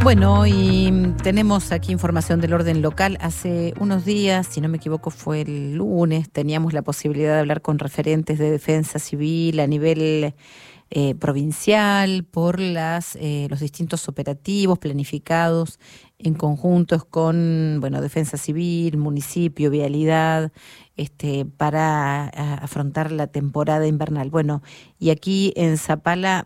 Bueno, y tenemos aquí información del orden local. Hace unos días, si no me equivoco fue el lunes, teníamos la posibilidad de hablar con referentes de defensa civil a nivel provincial por los distintos operativos planificados en conjuntos con, defensa civil, municipio, vialidad, para afrontar la temporada invernal. Bueno, y aquí en Zapala,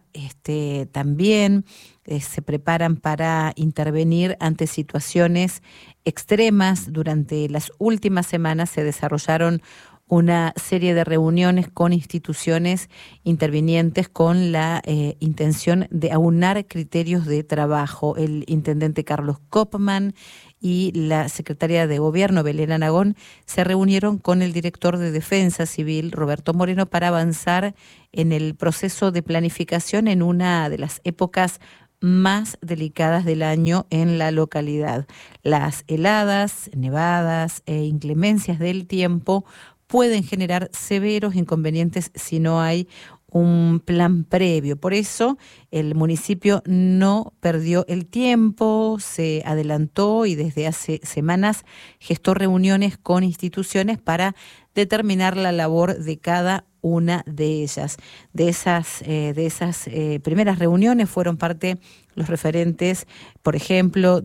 también se preparan para intervenir ante situaciones extremas. Durante las últimas semanas se desarrollaron una serie de reuniones con instituciones intervinientes con la intención de aunar criterios de trabajo. El intendente Carlos Kopman y la secretaria de Gobierno, Belén Aragón, se reunieron con el director de Defensa Civil, Roberto Moreno, para avanzar en el proceso de planificación en una de las épocas más delicadas del año en la localidad. Las heladas, nevadas e inclemencias del tiempo pueden generar severos inconvenientes si no hay un plan previo. Por eso el municipio no perdió el tiempo, se adelantó y desde hace semanas gestó reuniones con instituciones para determinar la labor de cada una de ellas. De esas primeras reuniones fueron parte los referentes, por ejemplo,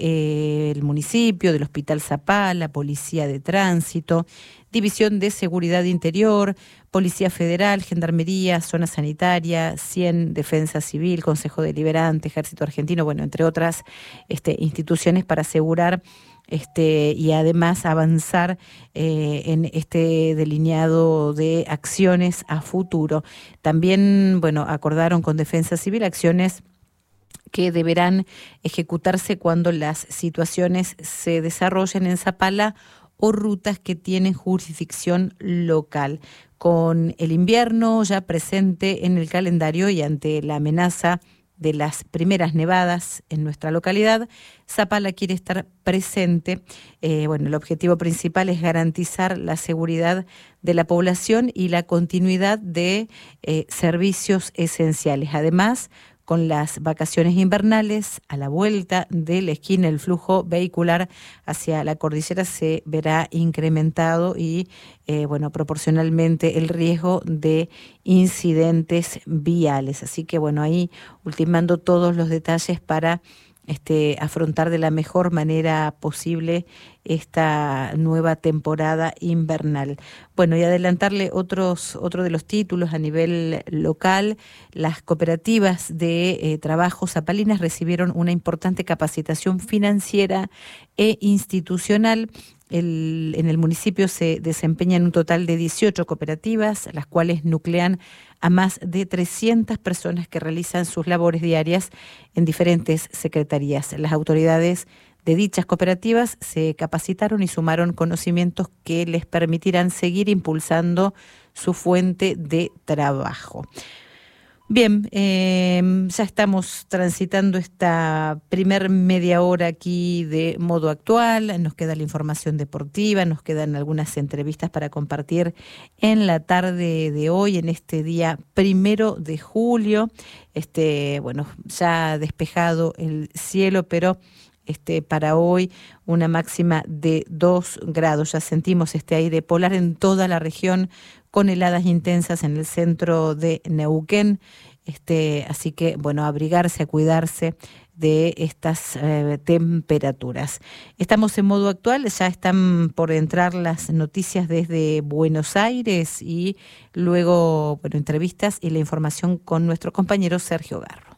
del municipio, del Hospital Zapala, Policía de Tránsito, División de Seguridad Interior, Policía Federal, Gendarmería, Zona Sanitaria, 100, Defensa Civil, Consejo Deliberante, Ejército Argentino, entre otras instituciones para asegurar y además avanzar en este delineado de acciones a futuro. También, acordaron con Defensa Civil acciones que deberán ejecutarse cuando las situaciones se desarrollen en Zapala o rutas que tienen jurisdicción local. Con el invierno ya presente en el calendario y ante la amenaza de las primeras nevadas en nuestra localidad, Zapala quiere estar presente. El objetivo principal es garantizar la seguridad de la población y la continuidad de servicios esenciales. Además, con las vacaciones invernales, a la vuelta de la esquina, el flujo vehicular hacia la cordillera se verá incrementado y, proporcionalmente el riesgo de incidentes viales. Así que, ahí ultimando todos los detalles para afrontar de la mejor manera posible esta nueva temporada invernal. Y adelantarle otro de los títulos a nivel local. Las cooperativas de trabajo zapalinas recibieron una importante capacitación financiera e institucional. En el municipio se desempeñan un total de 18 cooperativas, las cuales nuclean a más de 300 personas que realizan sus labores diarias en diferentes secretarías. Las autoridades de dichas cooperativas se capacitaron y sumaron conocimientos que les permitirán seguir impulsando su fuente de trabajo. Bien, ya estamos transitando esta primer media hora aquí de modo actual. Nos queda la información deportiva, nos quedan algunas entrevistas para compartir en la tarde de hoy, en este día 1 de julio. Ya despejado el cielo, pero para hoy una máxima de 2 grados. Ya sentimos este aire polar en toda la región, con heladas intensas en el centro de Neuquén. Así que, abrigarse, a cuidarse de estas temperaturas. Estamos en modo actual, ya están por entrar las noticias desde Buenos Aires y luego, entrevistas y la información con nuestro compañero Sergio Garro.